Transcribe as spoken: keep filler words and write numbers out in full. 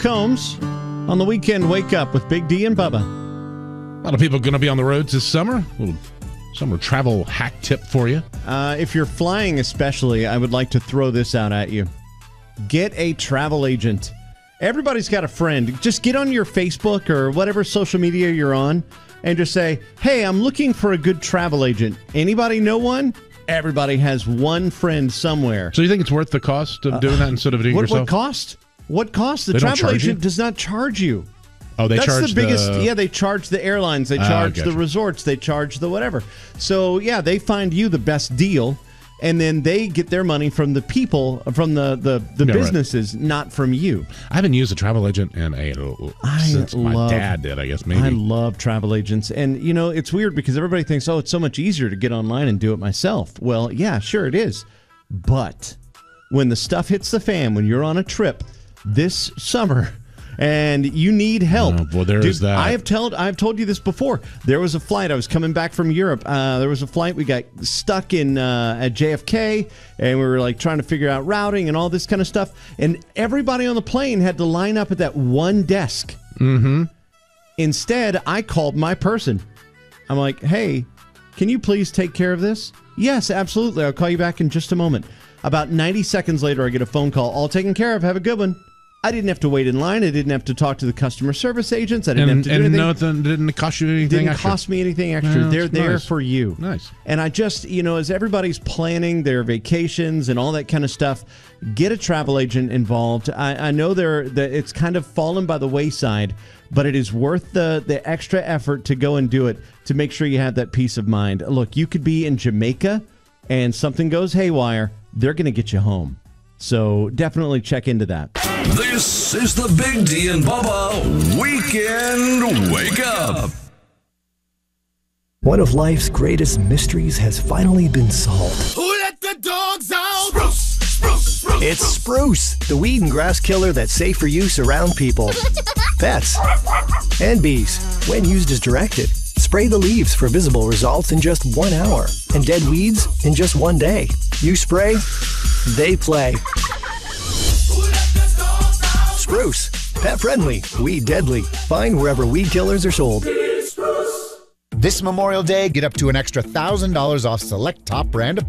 Combs on the weekend Wake Up with Big D and Bubba. A lot of people going to be on the roads this summer. A little summer travel hack tip for you. Uh, if you're flying especially, I would like to throw this out at you. Get a travel agent. Everybody's got a friend. Just get on your Facebook or whatever social media you're on and just say, hey, I'm looking for a good travel agent. Anybody know one? Everybody has one friend somewhere. So you think it's worth the cost of doing that instead of doing it what, yourself? What cost? What cost? The They don't travel charge agent you? does not charge you. Oh, they That's charge the biggest. the... Yeah, they charge the airlines. They Ah, charge gotcha. the resorts. They charge the whatever. So, yeah, they find you the best deal, and then they get their money from the people, from the, the, the Yeah, right. businesses, not from you. I haven't used a travel agent in a I since my love- dad did, I guess, maybe. I love travel agents. And, you know, it's weird because everybody thinks, oh, it's so much easier to get online and do it myself. Well, yeah, sure it is. But when the stuff hits the fan, when you're on a trip this summer and you need help. Oh, well, there Dude, is that. I have told I've told you this before. There was a flight. I was coming back from Europe. Uh, there was a flight. We got stuck in uh, at J F K, and we were like trying to figure out routing and all this kind of stuff. And everybody on the plane had to line up at that one desk. Mm-hmm. Instead, I called my person. I'm like, hey, can you please take care of this? Yes, absolutely. I'll call you back in just a moment. About ninety seconds later, I get a phone call. All taken care of. Have a good one. I didn't have to wait in line. I didn't have to talk to the customer service agents. I didn't And, have to do and anything. nothing didn't cost you anything Didn't extra. cost me anything extra. Yeah, They're that's there nice. for you. Nice. And I just, you know, as everybody's planning their vacations and all that kind of stuff, get a travel agent involved. I, I know they're, that it's kind of fallen by the wayside, but it is worth the, the extra effort to go and do it to make sure you have that peace of mind. Look, you could be in Jamaica and something goes haywire. They're going to get you home. So definitely check into that. This is the Big D and Bubba Weekend Wake Up. One of life's greatest mysteries has finally been solved. Who let the dogs out? Spruce, spruce, spruce. It's Spruce, the weed and grass killer that's safe for use around people, pets, and bees when used as directed. Spray the leaves for visible results in just one hour and dead weeds in just one day. You spray, they play. Spruce, pet friendly, weed deadly. Find wherever weed killers are sold. This Memorial Day, get up to an extra one thousand dollars off select top brand